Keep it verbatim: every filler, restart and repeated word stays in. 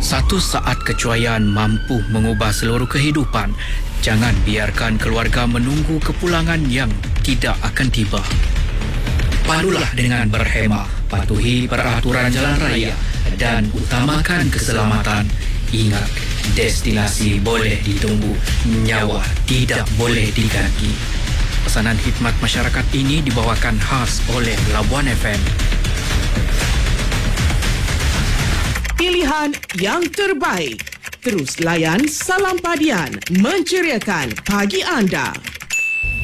Satu saat kecuaian mampu mengubah seluruh kehidupan. Jangan biarkan keluarga menunggu kepulangan yang tidak akan tiba. Padulah dengan berhemah, patuhi peraturan jalan raya dan utamakan keselamatan. Ingat, destinasi boleh ditunggu, nyawa tidak boleh diganti. Pesanan khidmat masyarakat ini dibawakan khas oleh Labuan F M. Pilihan yang terbaik. Terus layan Salam Padian menceriakan pagi anda.